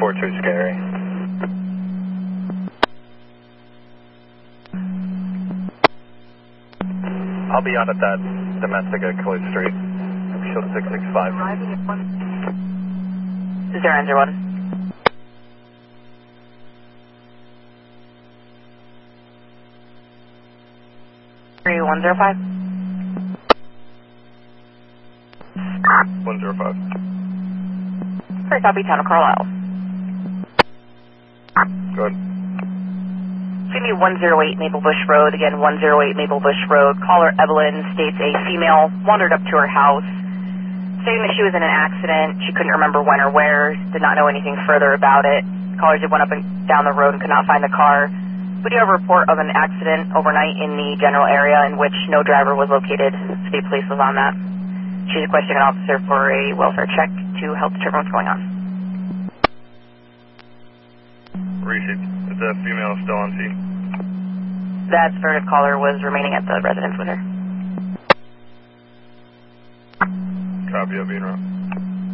4-2 scary. I'll be on at that domestic at Clay Street. Shield 665. 091. 3105. 105. Sorry, copy, Town of Carlisle. Go ahead. Give me 108 Maple Bush Road. Again, 108 Maple Bush Road. Caller Evelyn states a female wandered up to her house, stating that she was in an accident. She couldn't remember when or where, did not know anything further about it. Caller just went up and down the road and could not find the car. We do have a report of an accident overnight in the general area in which no driver was located. State police was on that. She's requesting an officer for a welfare check to help determine what's going on. Received. Is the female still on scene? That assertive caller was remaining at the residence with her. Copy of being wrong.